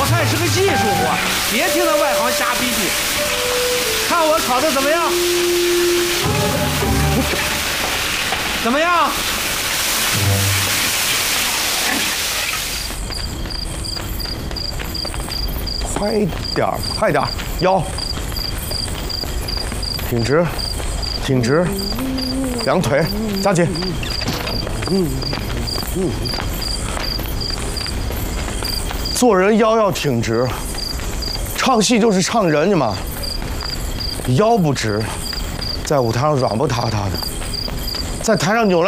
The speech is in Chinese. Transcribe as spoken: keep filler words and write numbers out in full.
炒菜是个技术活，别听那外行瞎逼逼。看我炒的怎么样？怎么样？ 快点儿，快点儿，腰挺直，挺直，两腿夹紧。嗯嗯。做人腰要挺直，唱戏就是唱人，你嘛，腰不直，在舞台上软不塌塌的，在台上扭来。